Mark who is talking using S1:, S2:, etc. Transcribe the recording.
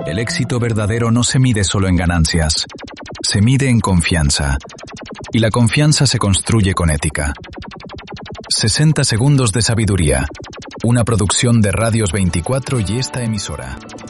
S1: El éxito verdadero no se mide solo en ganancias, se mide en confianza. Y la confianza se construye con ética. 60 segundos de sabiduría. Una producción de Radios 24 y esta emisora.